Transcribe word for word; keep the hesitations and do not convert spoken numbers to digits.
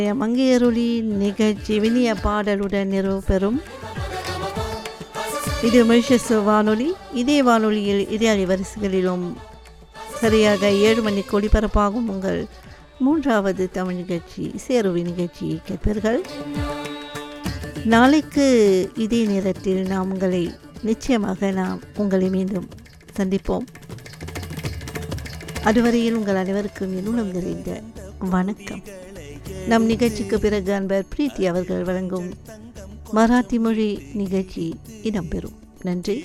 மங்கையருளி நிகழ்ச்சி வினிய பாடலுடன் நிறைவு பெறும். இது மொரிஷியஸ் வானொலி. இதே வானொலியில் இதே அலைவரிசைகளிலும் சரியாக ஏழு மணிக்கு ஒளிபரப்பாகும் உங்கள் மூன்றாவது தமிழ் நிகழ்ச்சி சேருவி நிகழ்ச்சியை கேட்பீர்கள். நாளைக்கு இதே நேரத்தில் நாம் உங்களை நிச்சயமாக நாம் உங்களை மீண்டும் சந்திப்போம். அதுவரையில் உங்கள் அனைவருக்கும் என்னுடன் நிறைந்த வணக்கம். நம் நிகழ்ச்சிக்கு பிறகு அன்பர் பிரீத்தி அவர்கள் வழங்கும் மராத்தி மொழி நிகழ்ச்சி இடம்பெறும். நன்றி.